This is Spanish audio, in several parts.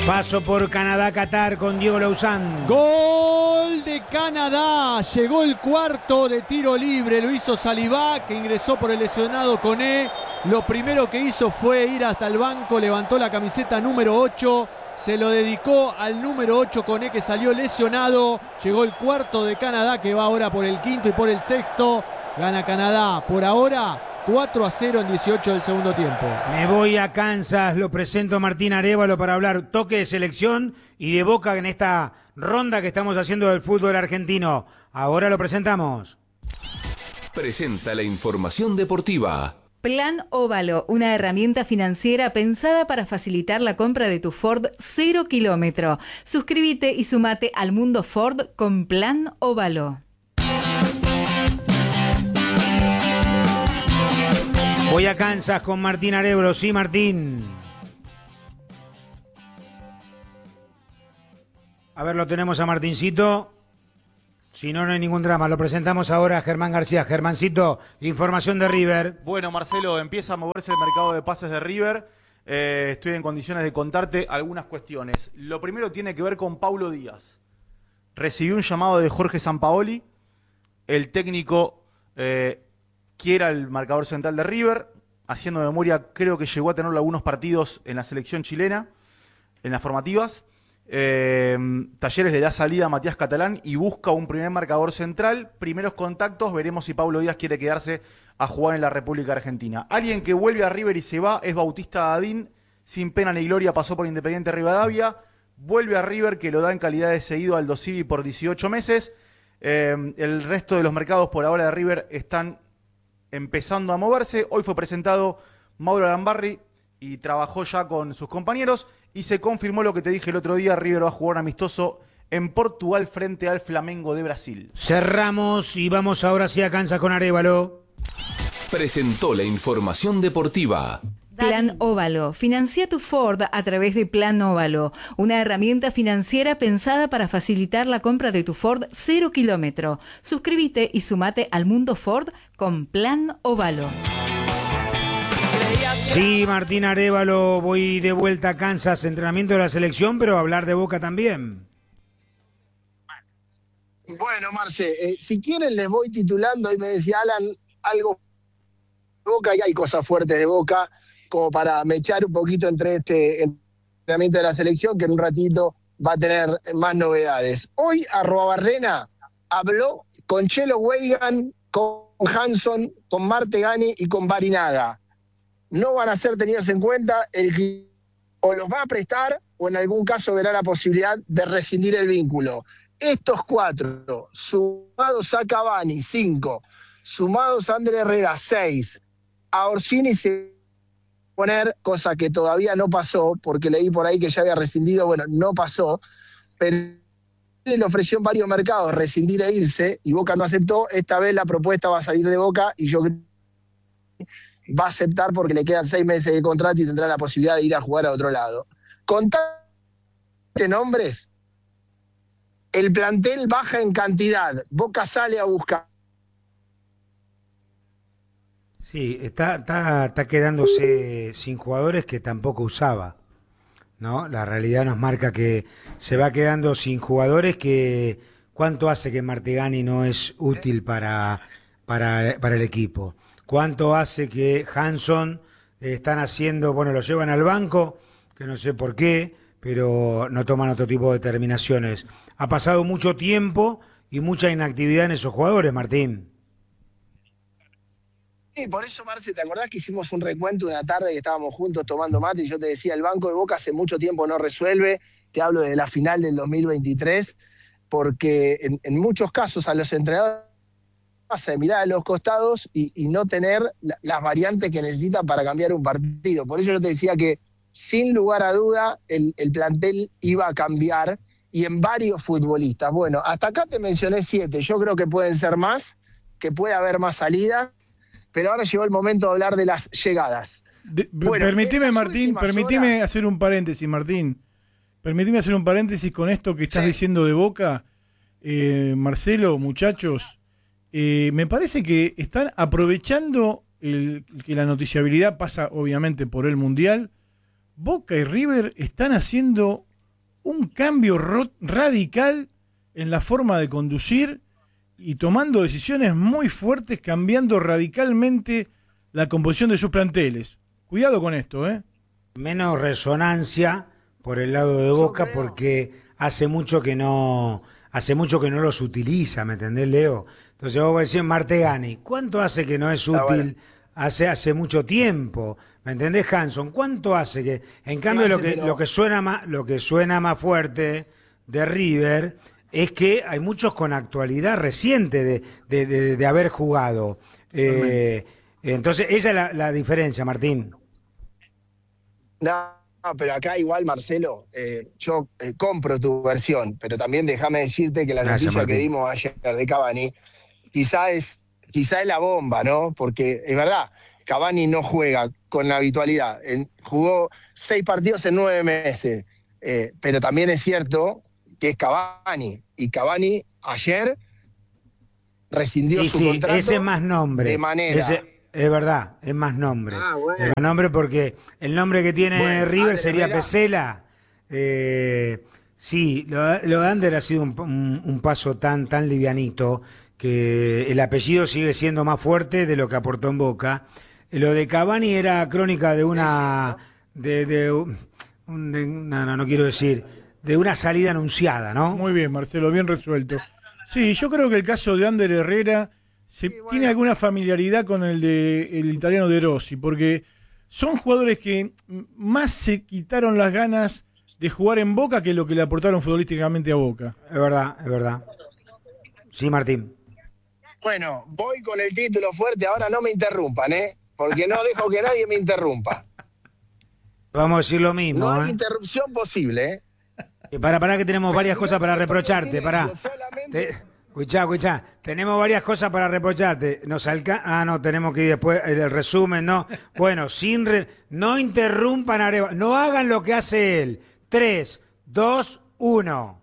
Paso por Canadá-Qatar con Diego Lauzán. Gol de Canadá. Llegó el cuarto de tiro libre. Lo hizo Salivá, que ingresó por el lesionado Koné. Lo primero que hizo fue ir hasta el banco, levantó la camiseta número 8. Se lo dedicó al número 8 Koné, que salió lesionado. Llegó el cuarto de Canadá, que va ahora por el quinto y por el sexto. Gana Canadá por ahora 4-0 en 18 del segundo tiempo. Me voy a Kansas, lo presento a Martín Arévalo para hablar toque de selección y de Boca en esta ronda que estamos haciendo del fútbol argentino. Ahora lo presentamos. Presenta la información deportiva. Plan Óvalo, una herramienta financiera pensada para facilitar la compra de tu Ford 0 kilómetro. Suscríbete y sumate al mundo Ford con Plan Óvalo. Voy a Kansas con Martín Arévalo. Sí, Martín. A ver, lo tenemos a Martincito. Si no, no hay ningún drama. Lo presentamos ahora a Germán García. Germancito, información de River. Bueno, Marcelo, empieza a moverse el mercado de pases de River. Estoy en condiciones de contarte algunas cuestiones. Lo primero tiene que ver con Paulo Díaz. Recibió un llamado de Jorge Sampaoli. El técnico quiere el marcador central de River. Haciendo memoria, creo que llegó a tener algunos partidos en la selección chilena, en las formativas. Talleres le da salida a Matías Catalán y busca un primer marcador central. Primeros contactos, veremos si Paulo Díaz quiere quedarse a jugar en la República Argentina. Alguien que vuelve a River y se va es Bautista Adín. Sin pena ni gloria pasó por Independiente Rivadavia. Vuelve a River, que lo da en calidad de cedido al Dosivi por 18 meses. El resto de los mercados por ahora de River están empezando a moverse. Hoy fue presentado Mauro Arambarri y trabajó ya con sus compañeros y se confirmó lo que te dije el otro día. River va a jugar un amistoso en Portugal frente al Flamengo de Brasil. Cerramos y vamos ahora sí a Kansas con Arévalo. Presentó la información deportiva. Plan Óvalo. Financia tu Ford a través de Plan Óvalo, una herramienta financiera pensada para facilitar la compra de tu Ford 0 kilómetro. Suscríbete y sumate al mundo Ford con Plan Óvalo. Sí, Martín Arévalo, voy de vuelta a Kansas, entrenamiento de la selección, pero hablar de Boca también. Bueno, Marce, si quieren les voy titulando. Y me decía Alan algo de Boca, y hay cosas fuertes de Boca, como para mechar un poquito entre este entrenamiento de la selección, que en un ratito va a tener más novedades. Hoy Arruabarrena habló con Chelo Weigan, con Hanson, con Martegani y con Barinaga. No van a ser tenidos en cuenta, o los va a prestar o en algún caso verá la posibilidad de rescindir el vínculo. Estos cuatro, sumados a Cavani, 5, sumados a Ander Herrera, 6, a Orsini se poner, cosa que todavía no pasó, porque leí por ahí que ya había rescindido, bueno, no pasó, pero le ofreció en varios mercados rescindir e irse, y Boca no aceptó. Esta vez la propuesta va a salir de Boca, y yo creo que va a aceptar porque le quedan 6 meses de contrato y tendrá la posibilidad de ir a jugar a otro lado. Con tantos nombres, el plantel baja en cantidad, Boca sale a buscar. Sí, está quedándose sin jugadores que tampoco usaba, ¿no? La realidad nos marca que se va quedando sin jugadores que... ¿Cuánto hace que Martegani no es útil para el equipo? ¿Cuánto hace que Hanson están haciendo... Bueno, lo llevan al banco, que no sé por qué, pero no toman otro tipo de determinaciones. Ha pasado mucho tiempo y mucha inactividad en esos jugadores, Martín. Sí, por eso, Marce, ¿te acordás que hicimos un recuento una tarde que estábamos juntos tomando mate y yo te decía, el banco de Boca hace mucho tiempo no resuelve? Te hablo de la final del 2023, porque en muchos casos a los entrenadores pasa de mirar a los costados y no tener las variantes que necesitan para cambiar un partido. Por eso yo te decía que, sin lugar a duda, el plantel iba a cambiar, y en varios futbolistas. Bueno, hasta acá te mencioné 7, yo creo que pueden ser más, que puede haber más salidas. Pero ahora llegó el momento de hablar de las llegadas. Bueno, permitime, Martín, hacer un paréntesis, Martín. Permitime hacer un paréntesis con esto que estás diciendo de Boca. Marcelo, muchachos, me parece que están aprovechando que la noticiabilidad pasa obviamente por el Mundial. Boca y River están haciendo un cambio radical en la forma de conducir y tomando decisiones muy fuertes, cambiando radicalmente la composición de sus planteles. Cuidado con esto, ¿eh? Menos resonancia por el lado de Boca porque hace mucho que no los utiliza, ¿me entendés, Leo? Entonces vos decís Martegani, ¿cuánto hace que no es útil? Bueno. Hace mucho tiempo, ¿me entendés, Hanson? ¿Cuánto hace que? En cambio lo que suena más fuerte de River es que hay muchos con actualidad reciente de haber jugado. Entonces esa es la diferencia, Martín. No, pero acá igual, Marcelo, yo compro tu versión, pero también déjame decirte que la Gracias, noticia Martín. que dimos ayer de Cavani quizá es la bomba, ¿no? Porque es verdad, Cavani no juega con la habitualidad. Jugó 6 partidos en 9 meses, pero también es cierto que es Cavani, y Cavani ayer rescindió su contrato. Ese es más nombre. De manera... Es verdad, es más nombre. Bueno. Es más nombre porque el nombre que tiene River sería Herrera. Pesela. Sí, lo de Ander ha sido un paso tan livianito que el apellido sigue siendo más fuerte de lo que aportó en Boca. Lo de Cavani era crónica de una... no quiero decir... De una salida anunciada, ¿no? Muy bien, Marcelo, bien resuelto. Sí, yo creo que el caso de Ander Herrera tiene alguna familiaridad con el italiano De Rossi, porque son jugadores que más se quitaron las ganas de jugar en Boca que lo que le aportaron futbolísticamente a Boca. Es verdad, es verdad. Sí, Martín. Bueno, voy con el título fuerte, ahora no me interrumpan, porque no dejo que nadie me interrumpa. Vamos a decir lo mismo. No hay interrupción posible, Para que tenemos varias Pero cosas para no estoy en reprocharte, silencio, solamente- Escuchá, tenemos varias cosas para reprocharte. No, tenemos que ir después el resumen, no. Bueno, no interrumpan a Arevalo, no hagan lo que hace él. 3, 2, 1.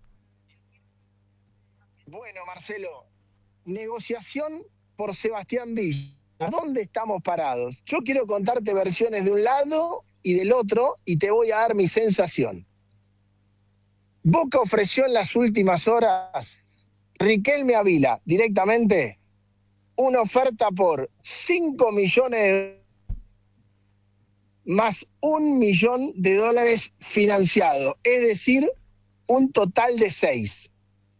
Bueno, Marcelo, negociación por Sebastián Villa. ¿Dónde estamos parados? Yo quiero contarte versiones de un lado y del otro y te voy a dar mi sensación. Boca ofreció en las últimas horas Riquelme Ávila directamente una oferta por 5 millones más $1 millón financiado, es decir, un total de 6.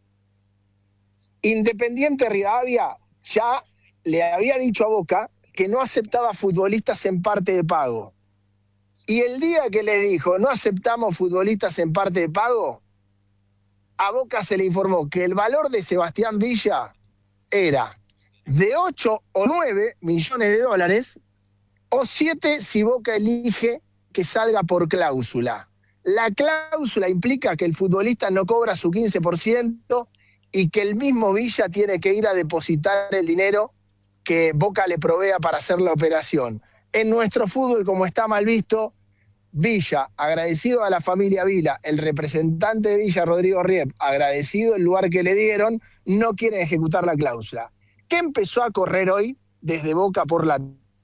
Independiente Rivadavia ya le había dicho a Boca que no aceptaba futbolistas en parte de pago. Y el día que le dijo no aceptamos futbolistas en parte de pago, a Boca se le informó que el valor de Sebastián Villa era de 8 o 9 millones de dólares o 7 si Boca elige que salga por cláusula. La cláusula implica que el futbolista no cobra su 15% y que el mismo Villa tiene que ir a depositar el dinero que Boca le provea para hacer la operación. En nuestro fútbol, como está mal visto, Villa, agradecido a la familia Vila, el representante de Villa, Rodrigo Riep, agradecido el lugar que le dieron, no quieren ejecutar la cláusula. ¿Qué empezó a correr hoy desde Boca por la...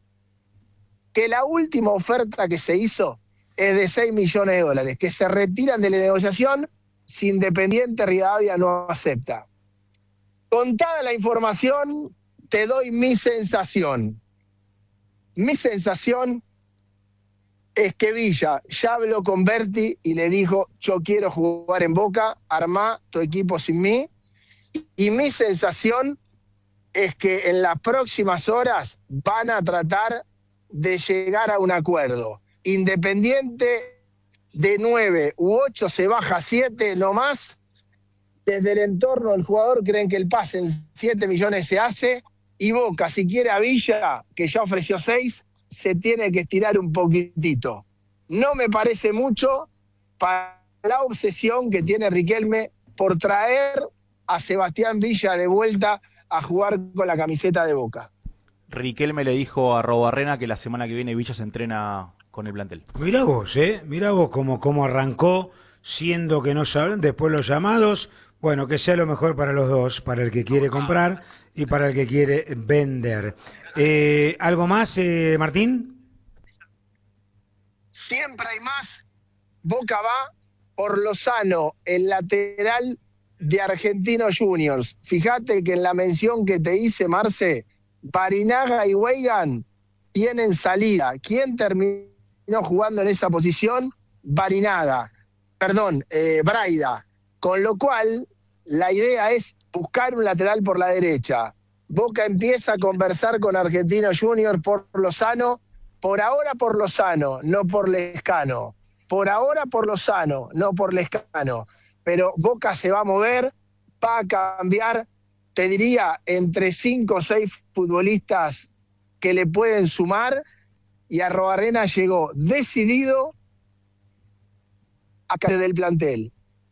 Que la última oferta que se hizo es de 6 millones de dólares, que se retiran de la negociación si Independiente Rivadavia no acepta. Contada la información, te doy mi sensación. Mi sensación es que Villa ya habló con Berti y le dijo, yo quiero jugar en Boca, armá tu equipo sin mí. Y mi sensación es que en las próximas horas van a tratar de llegar a un acuerdo. Independiente de 9 u 8 se baja a 7 no más. Desde el entorno del jugador creen que el pase en 7 millones se hace. Y Boca, si quiere a Villa, que ya ofreció 6, se tiene que estirar un poquitito. No me parece mucho para la obsesión que tiene Riquelme por traer a Sebastián Villa de vuelta a jugar con la camiseta de Boca. Riquelme le dijo a Robarrena que la semana que viene Villa se entrena con el plantel. Mirá vos cómo arrancó, siendo que no saben, después los llamados. Bueno, que sea lo mejor para los dos, para el que quiere comprar y para el que quiere vender. ¿Algo más, Martín? Siempre hay más. Boca va por Lozano, el lateral de Argentinos Juniors. Fíjate que en la mención que te hice, Marce, Barinaga y Weigand tienen salida. ¿Quién terminó jugando en esa posición? Braida. Con lo cual, la idea es buscar un lateral por la derecha. Boca empieza a conversar con Argentinos Juniors por Lozano. Por ahora por Lozano, no por Lescano. Por ahora por Lozano, no por Lescano. Pero Boca se va a mover, va a cambiar, te diría, entre 5 o 6 futbolistas que le pueden sumar, y Arruabarrena llegó decidido a caer del plantel.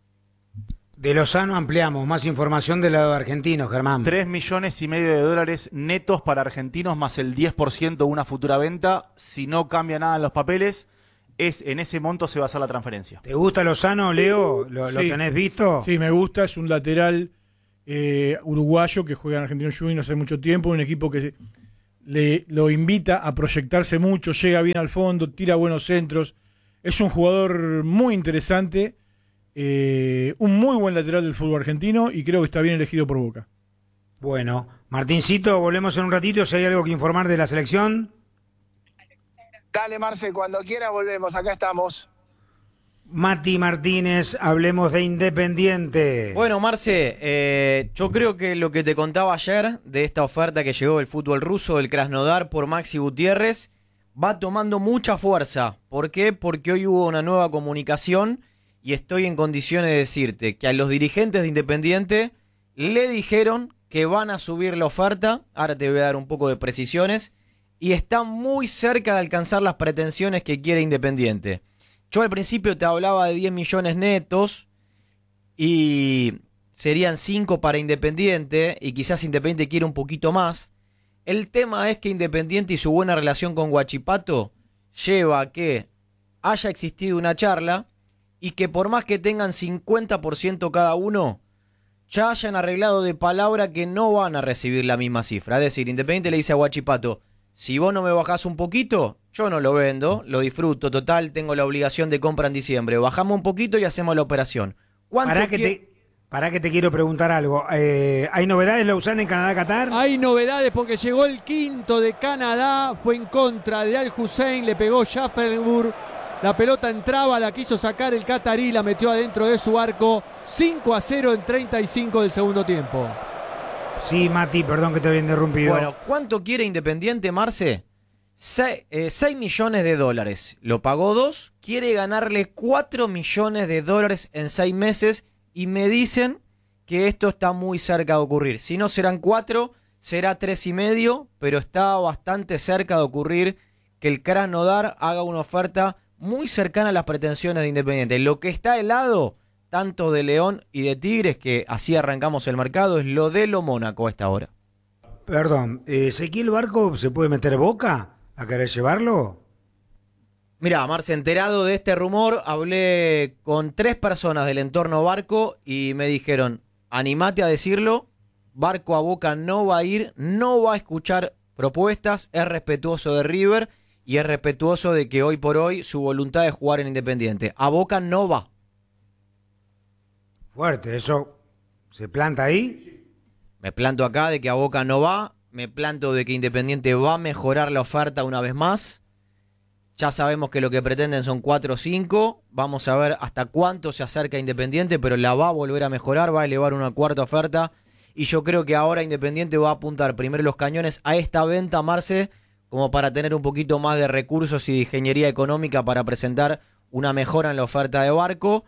De Lozano ampliamos, más información del lado argentino, Germán. 3,5 millones netos para Argentinos, más el 10% de una futura venta. Si no cambia nada en los papeles, en ese monto se va a hacer la transferencia. ¿Te gusta Lozano, Leo? ¿Lo tenés visto? Sí, me gusta. Es un lateral uruguayo que juega en Argentinos Juniors hace mucho tiempo. Un equipo que lo invita a proyectarse mucho, llega bien al fondo, tira buenos centros. Es un jugador muy interesante. Un muy buen lateral del fútbol argentino y creo que está bien elegido por Boca. Bueno, Martincito, volvemos en un ratito. Si hay algo que informar de la selección. Dale, Marce, cuando quiera volvemos, acá estamos. Mati Martínez, hablemos de Independiente. Bueno, Marce, yo creo que lo que te contaba ayer de esta oferta que llegó del fútbol ruso, del Krasnodar por Maxi Gutiérrez, va tomando mucha fuerza. ¿Por qué? Porque hoy hubo una nueva comunicación y estoy en condiciones de decirte que a los dirigentes de Independiente le dijeron que van a subir la oferta. Ahora te voy a dar un poco de precisiones. Y está muy cerca de alcanzar las pretensiones que quiere Independiente. Yo al principio te hablaba de 10 millones netos y serían 5 para Independiente y quizás Independiente quiere un poquito más. El tema es que Independiente y su buena relación con Huachipato lleva a que haya existido una charla y que por más que tengan 50% cada uno, ya hayan arreglado de palabra que no van a recibir la misma cifra. Es decir, Independiente le dice a Huachipato: si vos no me bajás un poquito, yo no lo vendo, lo disfruto, total, tengo la obligación de compra en diciembre. Bajamos un poquito y hacemos la operación. Para que te quiero preguntar algo. ¿Hay novedades, Lausanne, en Canadá-Qatar? Hay novedades porque llegó el quinto de Canadá, fue en contra de Al Hussein, le pegó Schaffelburg. La pelota entraba, la quiso sacar el catarí, la metió adentro de su arco. 5-0 en 35 del segundo tiempo. Sí, Mati, perdón que te había interrumpido. Bueno, ¿cuánto quiere Independiente, Marce? 6 millones de dólares. Lo pagó 2, quiere ganarle 4 millones de dólares en 6 meses y me dicen que esto está muy cerca de ocurrir. Si no serán 4, será 3,5, pero está bastante cerca de ocurrir que el Krasnodar haga una oferta muy cercana a las pretensiones de Independiente. Lo que está helado, tanto de León y de Tigres, que así arrancamos el mercado, es lo de lo Mónaco a esta hora. Perdón, ¿Ezequiel Barco se puede meter Boca a querer llevarlo? Mirá, Marce, enterado de este rumor, hablé con 3 personas del entorno Barco y me dijeron: animate a decirlo, Barco a Boca no va a ir, no va a escuchar propuestas, es respetuoso de River y es respetuoso de que hoy por hoy su voluntad es jugar en Independiente. A Boca no va. Fuerte, ¿eso se planta ahí? Me planto acá de que a Boca no va, me planto de que Independiente va a mejorar la oferta una vez más. Ya sabemos que lo que pretenden son 4 o 5, vamos a ver hasta cuánto se acerca Independiente, pero la va a volver a mejorar, va a elevar una cuarta oferta y yo creo que ahora Independiente va a apuntar primero los cañones a esta venta, Marce, como para tener un poquito más de recursos y de ingeniería económica para presentar una mejora en la oferta de Barco.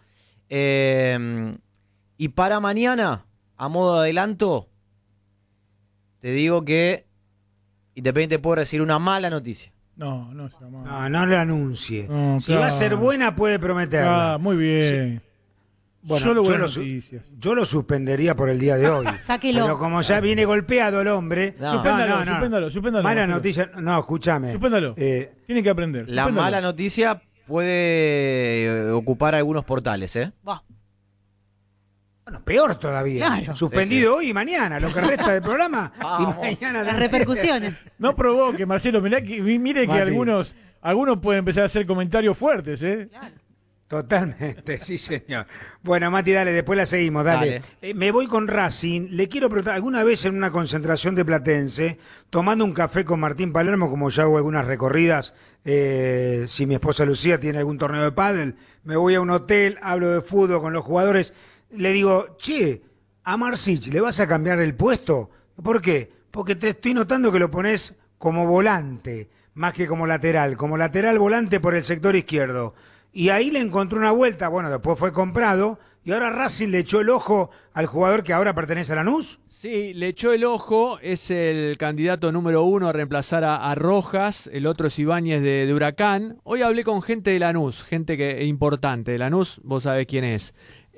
Y para mañana, a modo de adelanto, te digo que Independiente puede recibir una mala noticia. No No le anuncie. No, si va a ser buena, puede prometerla. Muy bien. Sí. Bueno, Solo buenas noticias. Yo lo suspendería por el día de hoy. Sáquelo. Pero como ya viene golpeado el hombre... No. Suspéndalo. Mala noticia... No, escúchame. Suspéndalo. Tiene que aprender. La mala noticia puede ocupar algunos portales, ¿eh? Va. Bueno, peor todavía. Claro. Suspendido hoy y mañana, lo que resta del programa. Vamos. Y mañana Las repercusiones. No provoque, Marcelo. Mire que Mati. algunos pueden empezar a hacer comentarios fuertes, ¿eh? Claro. Totalmente, sí señor. Bueno, Mati, dale, después la seguimos, dale. Me voy con Racing. Le quiero preguntar, alguna vez en una concentración de Platense, tomando un café con Martín Palermo, como ya hago algunas recorridas, si mi esposa Lucía tiene algún torneo de pádel, me voy a un hotel, hablo de fútbol con los jugadores, le digo, che, a Marsic, ¿le vas a cambiar el puesto? ¿Por qué? Porque te estoy notando que lo pones como volante, más que como lateral volante por el sector izquierdo. Y ahí le encontró una vuelta, bueno, después fue comprado, y ahora Racing le echó el ojo al jugador que ahora pertenece a Lanús. Sí, le echó el ojo, es el candidato número 1 a reemplazar a Rojas, el otro es Ibáñez de Huracán. Hoy hablé con gente de Lanús, gente que importante de Lanús, vos sabés quién es.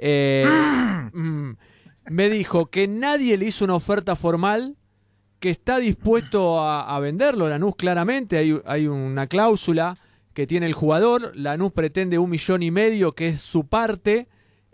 Me dijo que nadie le hizo una oferta formal, que está dispuesto a venderlo, Lanús claramente, hay una cláusula que tiene el jugador, Lanús pretende 1,5 millones, que es su parte,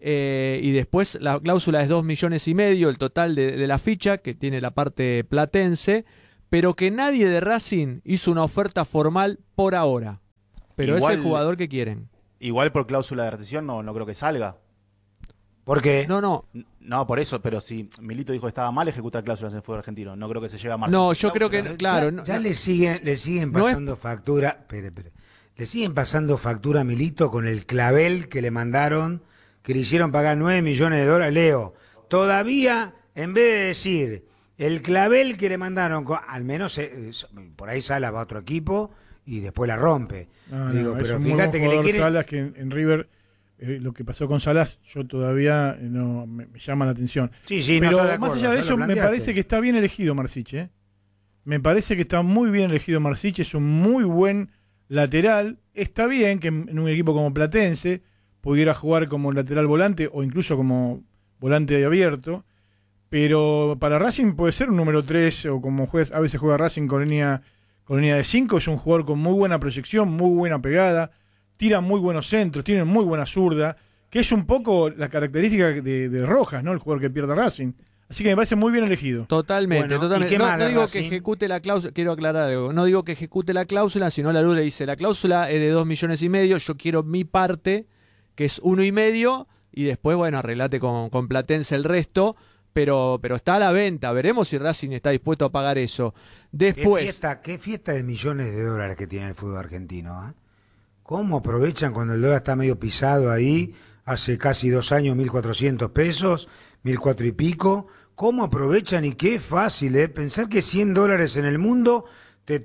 y después la cláusula es 2,5 millones, el total de la ficha, que tiene la parte platense, pero que nadie de Racing hizo una oferta formal por ahora. Pero igual, es el jugador que quieren. Igual por cláusula de rescisión no creo que salga. ¿Por qué? No, por eso, pero si Milito dijo que estaba mal ejecutar cláusulas en el fútbol argentino, no creo que se llegue a marzo. No, yo creo que, claro. Ya le siguen pasando factura. Espere. Le siguen pasando factura a Milito con el clavel que le mandaron, que le hicieron pagar $9 millones. Leo, todavía, en vez de decir el clavel que le mandaron, al menos por ahí Salas va a otro equipo y después la rompe. Pero fíjate que le quieren... Salas, que en River, lo que pasó con Salas, yo todavía no me llama la atención. Sí, pero no acuerdo, más allá de eso, me parece que está bien elegido Marsic, Me parece que está muy bien elegido Marsic, es un muy buen lateral. Está bien que en un equipo como Platense pudiera jugar como lateral volante o incluso como volante abierto, pero para Racing puede ser un número 3 o como a veces juega Racing con línea de 5. Es un jugador con muy buena proyección, muy buena pegada, tira muy buenos centros, tiene muy buena zurda, que es un poco la característica de Rojas, ¿no? El jugador que pierde Racing. Así que me parece muy bien elegido. Totalmente. No digo Racing? que ejecute la cláusula, quiero aclarar algo, no digo que ejecute la cláusula, sino la luz le dice, la cláusula es de 2,5 millones, yo quiero mi parte, que es 1,5 millones, y después, bueno, arreglate con Platense el resto, pero está a la venta, veremos si Racing está dispuesto a pagar eso. Después... ¿Qué fiesta de millones de dólares que tiene el fútbol argentino? ¿Cómo aprovechan cuando el dólar está medio pisado ahí? Hace casi 2 años, 1.400 pesos, 1.400 y pico. ¿Cómo aprovechan? Y qué fácil, pensar que $100 en el mundo te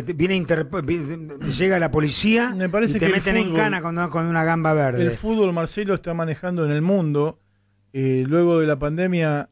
llega la policía y te meten en cana con una gamba verde. El fútbol, Marcelo, está manejando en el mundo, luego de la pandemia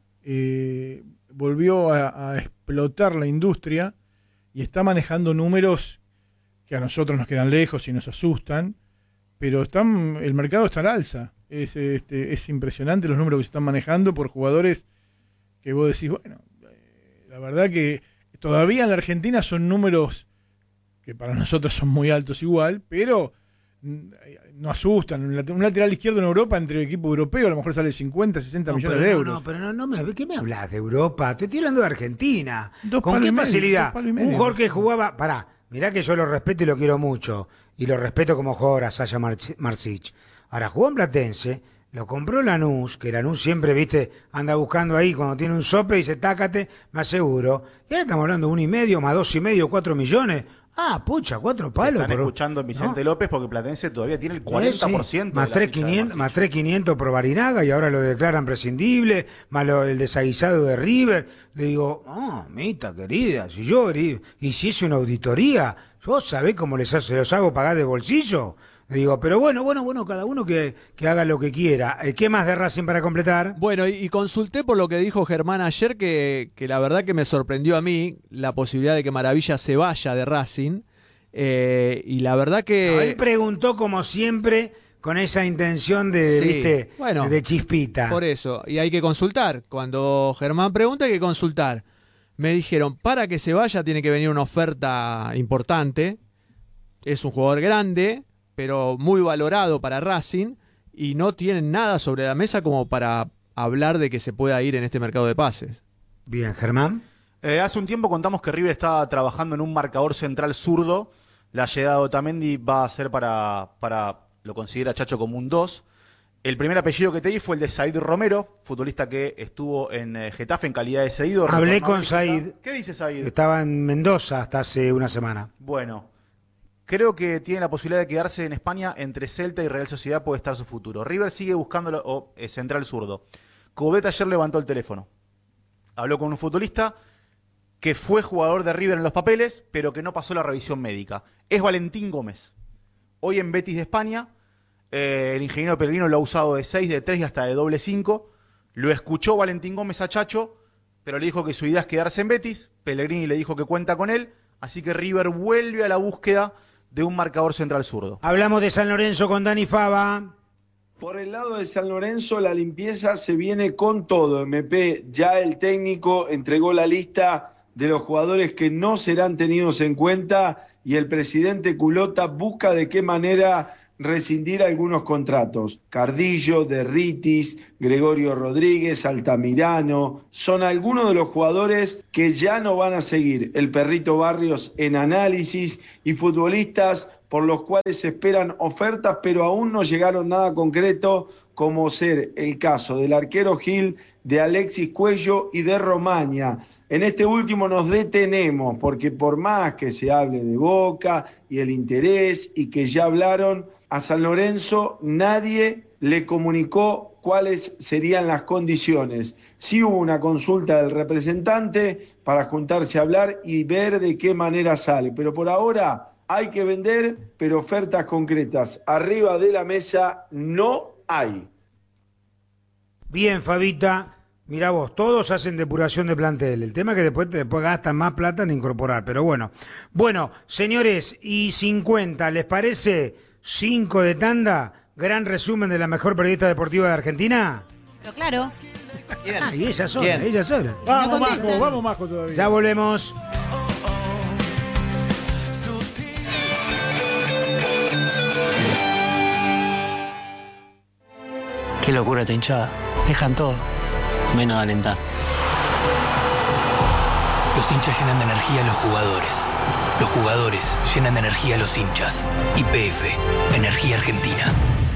volvió a explotar la industria y está manejando números que a nosotros nos quedan lejos y nos asustan, pero el mercado está al alza. Es impresionante los números que se están manejando por jugadores que vos decís, bueno, la verdad que todavía en la Argentina son números que para nosotros son muy altos igual, pero no asustan. Un lateral izquierdo en Europa entre el equipo europeo a lo mejor sale 50, 60 millones de euros. ¿Qué me hablas de Europa? Te estoy hablando de Argentina. ¿Con qué facilidad? Un jugador que jugaba... Mirá que yo lo respeto y lo quiero mucho, y lo respeto como jugador a Sasha Marsic. Ahora, jugó en Platense, lo compró Lanús, que Lanús siempre, anda buscando ahí, cuando tiene un sope, dice, tácate, me aseguro. Y ahora estamos hablando de 1,5, más 2,5, 4 millones. Pucha, 4 palos. Están escuchando Vicente López porque Platense todavía tiene el 40%. Sí. Más 3.500 por Barinaga y ahora lo declaran prescindible, más el desaguisado de River. Le digo, mita querida, si hiciese una auditoría, ¿vos sabés cómo se los hago pagar de bolsillo? Le digo, pero bueno, cada uno que haga lo que quiera. ¿Qué más de Racing para completar? Bueno, y consulté por lo que dijo Germán ayer, que la verdad que me sorprendió a mí la posibilidad de que Maravilla se vaya de Racing. Y la verdad que... Él preguntó como siempre con esa intención de chispita. Por eso, y hay que consultar. Cuando Germán pregunta hay que consultar. Me dijeron, para que se vaya tiene que venir una oferta importante. Es un jugador grande, pero muy valorado para Racing, y no tienen nada sobre la mesa como para hablar de que se pueda ir en este mercado de pases. Bien, Germán. Hace un tiempo contamos que River está trabajando en un marcador central zurdo. La llegada de Otamendi va a ser para lo considera Chacho como un 2. El primer apellido que te di fue el de Said Romero, futbolista que estuvo en Getafe en calidad de cedido. Hablé con Said. ¿Qué dice Said? Estaba en Mendoza hasta hace una semana. Bueno, creo que tiene la posibilidad de quedarse en España. Entre Celta y Real Sociedad puede estar su futuro. River sigue buscando central zurdo. Coudet ayer levantó el teléfono. Habló con un futbolista que fue jugador de River en los papeles, pero que no pasó la revisión médica. Es Valentín Gómez. Hoy en Betis de España, el ingeniero Pellegrino lo ha usado de 6, de 3 y hasta de doble 5. Lo escuchó Valentín Gómez a Chacho, pero le dijo que su idea es quedarse en Betis. Pellegrini le dijo que cuenta con él. Así que River vuelve a la búsqueda de un marcador central zurdo. Hablamos de San Lorenzo con Dani Fava. Por el lado de San Lorenzo, la limpieza se viene con todo. MP, ya el técnico entregó la lista de los jugadores que no serán tenidos en cuenta y el presidente Culota busca de qué manera rescindir algunos contratos. Cardillo, Derritis, Gregorio Rodríguez, Altamirano, son algunos de los jugadores que ya no van a seguir. El Perrito Barrios en análisis y futbolistas por los cuales se esperan ofertas, pero aún no llegaron nada concreto, como ser el caso del arquero Gil, de Alexis Cuello y de Romaña. En este último nos detenemos, porque por más que se hable de Boca y el interés y que ya hablaron, a San Lorenzo nadie le comunicó cuáles serían las condiciones. Sí hubo una consulta del representante para juntarse a hablar y ver de qué manera sale, pero por ahora hay que vender, pero ofertas concretas arriba de la mesa no hay. Bien, Fabita. Mirá vos, todos hacen depuración de plantel. El tema es que después gastan más plata en incorporar, pero bueno. Bueno, señores, y 50, ¿les parece? 5 de tanda, gran resumen de la mejor periodista deportiva de Argentina. Pero claro. Ah, y ella sola. Vamos, Majo todavía. Ya volvemos. Qué locura esta hinchada. Dejan todo, menos alentar. Los hinchas llenan de energía a los jugadores. Los jugadores llenan de energía a los hinchas. YPF, Energía Argentina.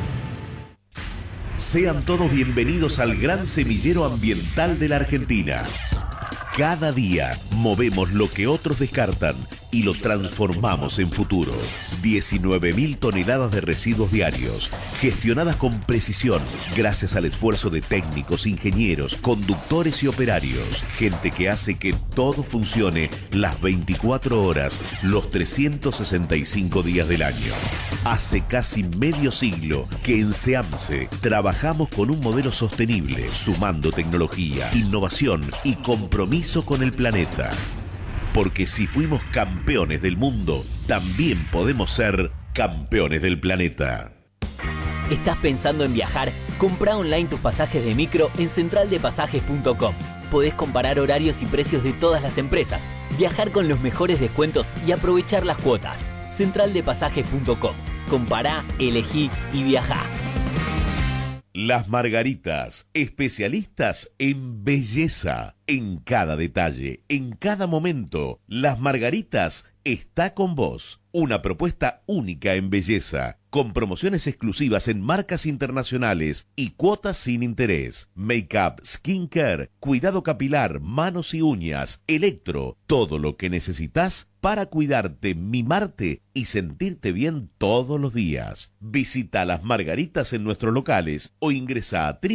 Sean todos bienvenidos al gran semillero ambiental de la Argentina. Cada día movemos lo que otros descartan y lo transformamos en futuro. 19.000 toneladas de residuos diarios, gestionadas con precisión gracias al esfuerzo de técnicos, ingenieros, conductores y operarios. Gente que hace que todo funcione las 24 horas, los 365 días del año. Hace casi medio siglo que en SEAMSE trabajamos con un modelo sostenible, sumando tecnología, innovación y compromiso con el planeta. Porque si fuimos campeones del mundo, también podemos ser campeones del planeta. ¿Estás pensando en viajar? Comprá online tus pasajes de micro en centraldepasajes.com. Podés comparar horarios y precios de todas las empresas, viajar con los mejores descuentos y aprovechar las cuotas. Centraldepasajes.com. Compará, elegí y viajá. Las Margaritas, especialistas en belleza, en cada detalle, en cada momento. Las Margaritas está con vos. Una propuesta única en belleza, con promociones exclusivas en marcas internacionales y cuotas sin interés. Make-up, skincare, cuidado capilar, manos y uñas, electro, todo lo que necesitas para cuidarte, mimarte y sentirte bien todos los días. Visita Las Margaritas en nuestros locales o ingresa a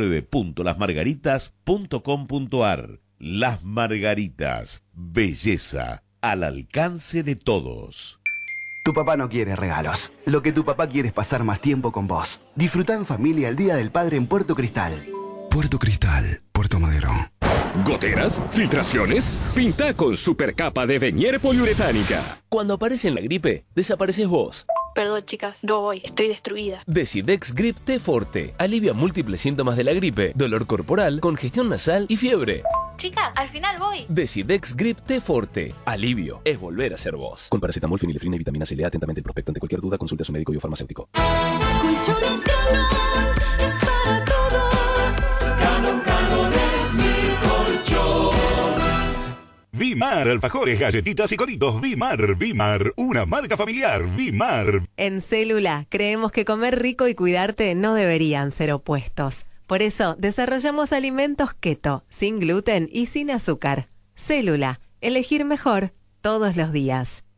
www.lasmargaritas.com.ar. Las Margaritas, belleza al alcance de todos. Tu papá no quiere regalos. Lo que tu papá quiere es pasar más tiempo con vos. Disfrutá en familia el Día del Padre en Puerto Cristal. Puerto Cristal, Puerto Madero. ¿Goteras? ¿Filtraciones? Pinta con supercapa de Venier poliuretánica. Cuando aparece en la gripe, desapareces vos. Perdón, chicas, no voy, estoy destruida. Decidex Grip T Forte alivia múltiples síntomas de la gripe, dolor corporal, congestión nasal y fiebre. Chicas, al final voy. Decidex Grip T Forte. Alivio es volver a ser vos. Con paracetamol, fenilefrina y vitamina C. Lea atentamente el prospecto. Ante cualquier duda, consulte a su médico y o farmacéutico. Colchones Galón es para todos. Galón, Galón es mi colchón. Bimar, alfajores, galletitas y coritos. Bimar, una marca familiar. Bimar. En Célula creemos que comer rico y cuidarte no deberían ser opuestos. Por eso desarrollamos alimentos keto, sin gluten y sin azúcar. Célula, elegir mejor todos los días.